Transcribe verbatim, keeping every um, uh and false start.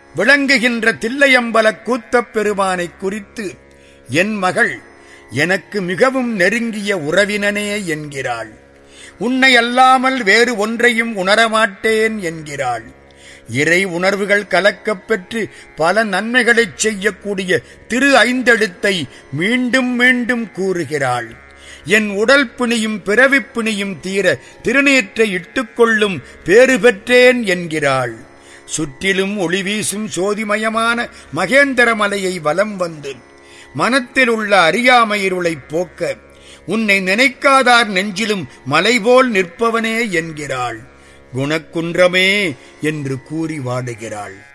விளங்குகின்ற தில்லையம்பல கூத்தப் பெருமானைக் குறித்து என் மகள் எனக்கு மிகவும் நெருங்கிய உறவினனே என்கிறாள். உன்னை அல்லாமல் வேறு ஒன்றையும் உணரமாட்டேன் என்கிறாள். இறை உணர்வுகள் கலக்கப் பெற்று பல நன்மைகளைச் செய்யக்கூடிய திரு ஐந்தெழுத்தை மீண்டும் மீண்டும் கூறுகிறாள். என் உடல் பிணியும் பிறவிப் பிணியும் தீர திருநீற்றை இட்டுக்கொள்ளும் பேறு பெற்றேன் என்கிறாள். சுற்றிலும் ஒளி வீசும் சோதிமயமான மகேந்திர மலையை வலம் வந்து மனத்தில் உள்ள அறியாமையிருளைப் போக்க உன்னை நினைக்காதார் நெஞ்சிலும் மலைபோல் நிற்பவனே என்கிறாள். குணக்குன்றமே என்று கூறி வாடுகிறாள்.